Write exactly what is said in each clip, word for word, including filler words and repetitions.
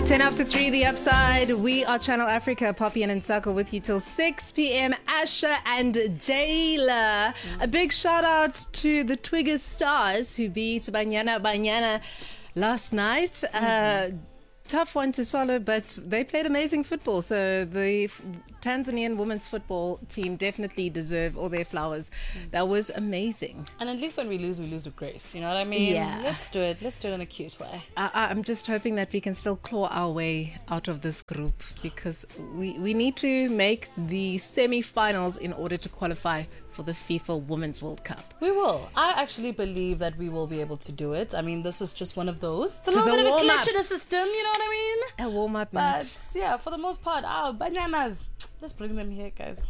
ten after three, The Upside. We are Channel Africa, Poppy and Nsako with you till six p.m. Asha and Jayla. A big shout out to the Twigger Stars who beat Banyana Banyana last night. Mm-hmm. Uh, tough one to swallow, but they played amazing football. So the F- Tanzanian women's football team definitely deserve all their flowers. Mm. That was amazing. And at least when we lose, we lose with grace. You know what I mean? Yeah. Let's do it. Let's do it in a cute way. I, I'm just hoping that we can still claw our way out of this group, because we, we need to make the semi-finals in order to qualify for the FIFA Women's World Cup. We will. I actually believe that we will be able to do it. I mean, this was just one of those. It's a It was little a bit of a warm-up. glitch in the system, you know what I mean? A warm-up match. But yeah, for the most part, our bananas. Let's bring them here, guys.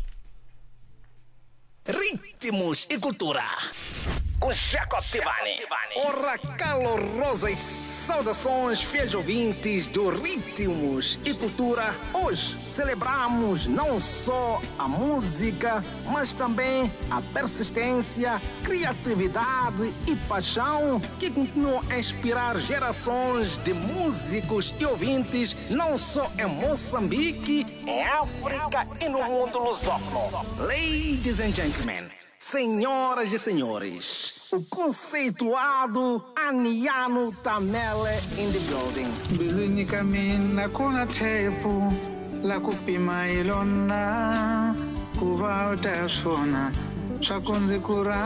Ritmos e Cultura com Jacob Tivani. Ora, calorosas saudações, fiéis ouvintes do Ritmos e Cultura. Hoje celebramos não só a música, mas também a persistência, criatividade e paixão que continuam a inspirar gerações de músicos e ouvintes, não só em Moçambique, Em África e no mundo lusófono. Ladies and gentlemen, senhoras e senhores, o conceituado Aniano Tamele in the building. Mbilwini ka mina ku na thepu la ku pima hi lona ku va u ta swi vona swa ku ndzi ku ra